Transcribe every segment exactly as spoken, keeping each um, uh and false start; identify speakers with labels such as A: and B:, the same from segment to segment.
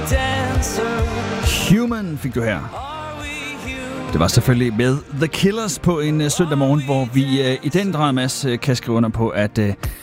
A: Human fik du her. Det var selvfølgelig med The Killers på en uh, søndag morgen, hvor vi uh, i den grad, Mads, uh, kan skrive under på, at, uh,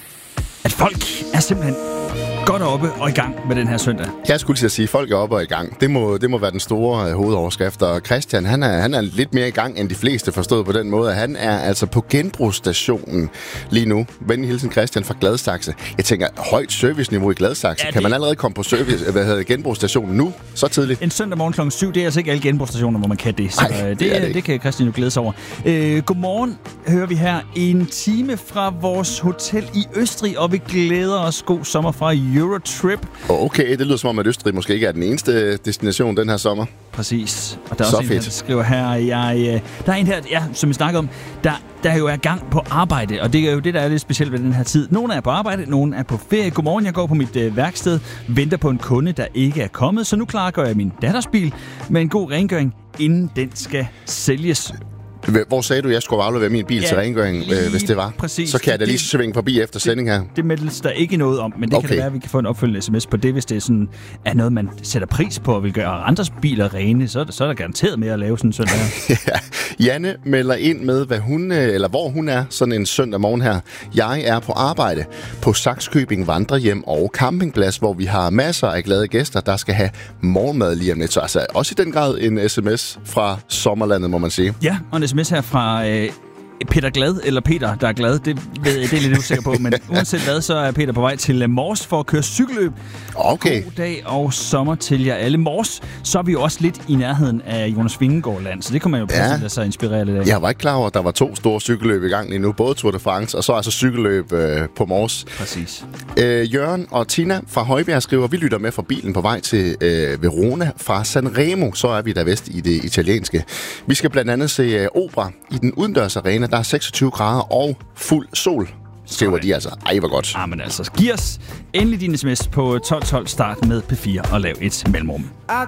A: at folk er simpelthen godt oppe og i gang med den her søndag.
B: Jeg skulle til at sige, at folk er oppe og i gang. Det må, det må være den store uh, hovedoverskrift. Og Christian, han er, han er lidt mere i gang end de fleste, forstået på den måde. Han er altså på genbrugsstationen lige nu. Venlig hilsen Christian fra Gladsaxe. Jeg tænker, højt serviceniveau i Gladsaxe. Ja, det... Kan man allerede komme på service, hvad hedder genbrugsstationen nu? Så tidligt?
A: En søndag morgen klokken syv, det er altså ikke alle genbrugsstationer, hvor man kan det. Så Ej, det, det, det, det kan Christian jo glæde sig over. Øh, godmorgen, hører vi her en time fra vores hotel i Østrig, og vi glæder os god sommer fra Eurotrip.
B: Okay, det lyder som om, at Østrig måske ikke er den eneste destination den her sommer.
A: Præcis. Og der er
B: så
A: også en, her, der skriver her, jeg, der er en her, ja, som vi snakker om, der, der jo er gang på arbejde, og det er jo det, der er lidt specielt ved den her tid. Nogle er på arbejde, nogle er på ferie. Godmorgen, jeg går på mit øh, værksted, venter på en kunde, der ikke er kommet, så nu klargør jeg min datters bil med en god rengøring, inden den skal sælges.
B: Hvor sagde du, at jeg skulle aflevere min bil ja, til rengøring, øh, hvis det var?
A: Præcis.
B: Så kan jeg da lige svinge forbi efter sending her.
A: Det, det meldes der ikke noget om, men det okay. kan da være, at vi kan få en opfølgende sms på det, hvis det er, sådan, er noget, man sætter pris på og vil gøre andres biler rene, så er der, så er der garanteret med at lave sådan en søndag her.
B: Ja. Janne melder ind med, hvad hun, eller hvor hun er sådan en søndag morgen her. Jeg er på arbejde på Sakskøbing Vandrehjem og Campingplads, hvor vi har masser af glade gæster, der skal have morgenmad lige om lidt. Så altså også i den grad en sms fra sommerlandet, må man sige.
A: Ja, og en sms her fra øh, Peter Glad, eller Peter, der er glad. Det, ved jeg, det er lidt usikker på, men uanset hvad, så er Peter på vej til Mors for at køre cykelløb.
B: Okay.
A: God dag og sommer til jer alle. Mors, så er vi jo også lidt i nærheden af Jonas Vingegaard Land, så det kan man jo prøve ja. sig inspirere lidt af.
B: Jeg var ikke klar over, at der var to store cykelløb i gang lige nu. Både Tour de France og så altså cykelløb øh, på Mors.
A: Præcis.
B: Øh, Jørgen og Tina fra Højbjerg skriver, vi lytter med fra bilen på vej til øh, Verona fra Sanremo. Så er vi der vest i det italienske. Vi skal blandt andet se øh, opera i den udendørs arena. Der er seksogtyve grader og fuld sol. Skriver de altså. Ej, hvor godt.
A: Ah, men altså, giv os endelig din sms på tolv tolv, start med P fire og lav et mellemrum.